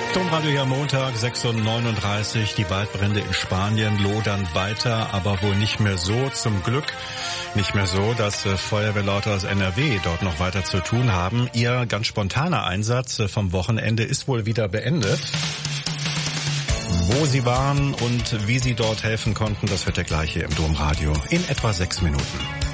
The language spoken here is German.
Domradio hier am Montag, 6:39 Uhr. Die Waldbrände in Spanien lodern weiter, aber wohl nicht mehr so, zum Glück. Nicht mehr so, dass Feuerwehrleute aus NRW dort noch weiter zu tun haben. Ihr ganz spontaner Einsatz vom Wochenende ist wohl wieder beendet. Wo sie waren und wie sie dort helfen konnten, das hört ihr gleich hier im Domradio in etwa 6 Minuten.